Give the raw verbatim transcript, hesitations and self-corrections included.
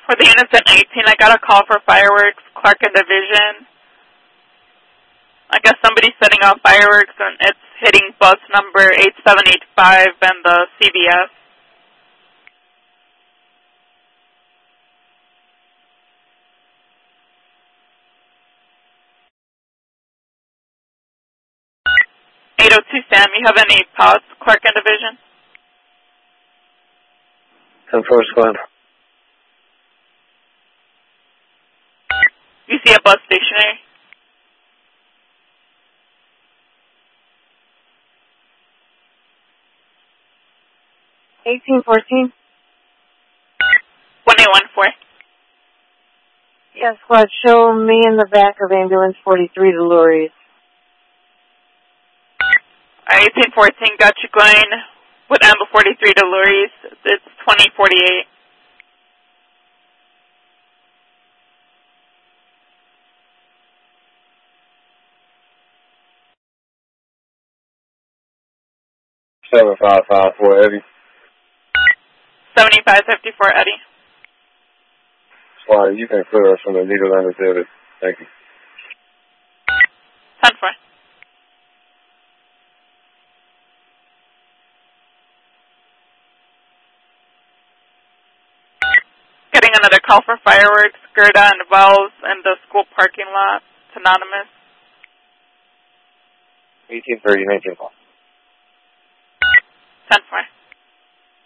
For the units at eighteen, I got a call for fireworks, Clark and Division. I guess somebody's setting off fireworks and it's hitting bus number eight seven eight five and the C B S. eight oh two Sam, you have any pods, Clark and Division? ten four squad. You see a bus stationary? eighteen fourteen. one eight one four. Yes, squad, show me in the back of ambulance forty-three to Lurie's. eighteen fourteen, got you going with ambulance forty-three to Lurie's. It's twenty forty-eight. seven five five four Eddie. seventy-five fifty-four Eddie. Squad, you can clear us from the Nederlander Theater. Thank you. ten four. Getting another call for fireworks, Gerda and Wells in the school parking lot. It's anonymous. eighteen thirty, nineteen call. ten four.